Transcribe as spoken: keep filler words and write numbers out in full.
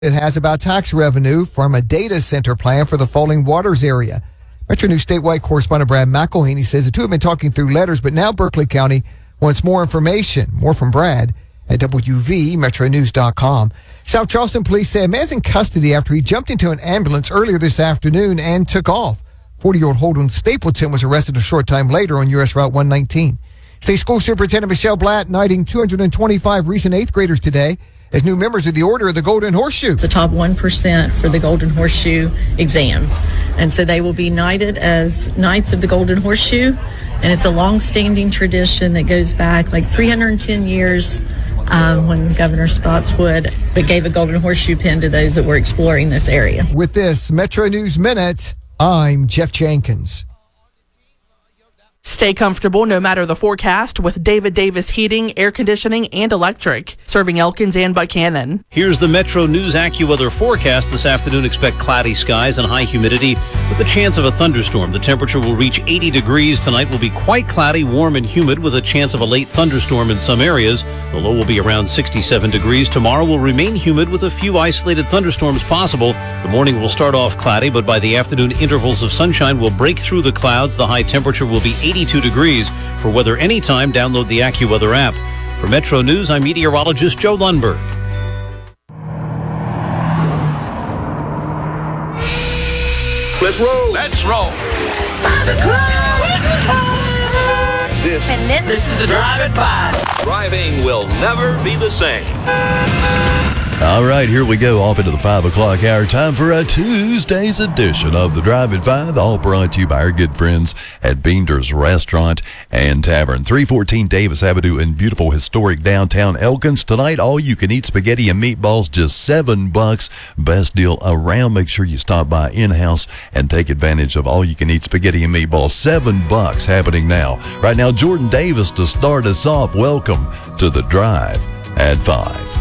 It has about tax revenue from a data center plan for the Falling Waters area. Metro News statewide correspondent Brad McElhaney says the two have been talking through letters, but now Berkeley County wants more information. More from Brad at W V Metro News dot com. South Charleston police say a man's in custody after he jumped into an ambulance earlier this afternoon and took off. forty-year-old Holden Stapleton was arrested a short time later on U S Route one nineteen. State School Superintendent Michelle Blatt knighting two hundred twenty-five recent eighth graders today as new members of the Order of the Golden Horseshoe. The top one percent for the Golden Horseshoe exam. And so they will be knighted as Knights of the Golden Horseshoe. And it's a long-standing tradition that goes back like three hundred ten years um, when Governor Spotswood gave a Golden Horseshoe pin to those that were exploring this area. With this Metro News Minute, I'm Jeff Jenkins. Stay comfortable no matter the forecast with David Davis Heating, Air Conditioning, and Electric, serving Elkins and Buchanan. Here's the Metro News AccuWeather forecast. This afternoon, expect cloudy skies and high humidity with a chance of a thunderstorm. The temperature will reach eighty degrees. Tonight will be quite cloudy, warm, and humid with a chance of a late thunderstorm in some areas. The low will be around sixty-seven degrees. Tomorrow will remain humid with a few isolated thunderstorms possible. The morning will start off cloudy, but by the afternoon, intervals of sunshine will break through the clouds. The high temperature will be eighty-two degrees. For weather anytime, download the AccuWeather app. For Metro News, I'm meteorologist Joe Lundberg. Let's roll. Let's roll. Five o'clock. This, and this, this is the Drive at Five. Driving will never be the same. All right, here we go off into the five o'clock hour. Time for a Tuesday's edition of the Drive at five, all brought to you by our good friends at Beender's Restaurant and Tavern. three fourteen Davis Avenue in beautiful historic downtown Elkins. Tonight, all you can eat spaghetti and meatballs, just seven bucks. Best deal around. Make sure you stop by in-house and take advantage of all you can eat spaghetti and meatballs. Seven bucks happening now. Right now, Jordan Davis to start us off. Welcome to the Drive at five.